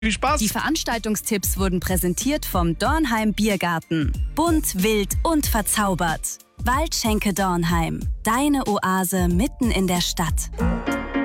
Viel Spaß! Die Veranstaltungstipps wurden präsentiert vom Dornheim Biergarten. Bunt, wild und verzaubert. Waldschenke Dornheim. Deine Oase mitten in der Stadt.